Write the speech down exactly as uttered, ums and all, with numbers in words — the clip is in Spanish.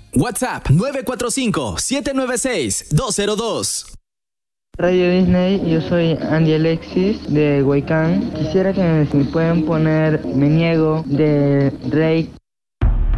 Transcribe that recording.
WhatsApp nueve cuatro cinco, siete nueve seis, dos cero dos. Radio Disney, yo soy Andy Alexis de Huaycán. Quisiera que me, me puedan poner Me Niego de Rake